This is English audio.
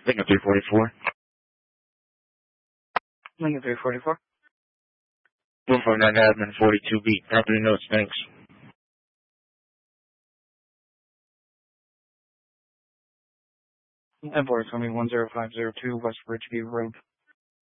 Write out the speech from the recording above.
Lincoln 344. Lincoln 344. 149 admin 42B. Property notes, thanks. Invoice 105002 West Ridgeview Road.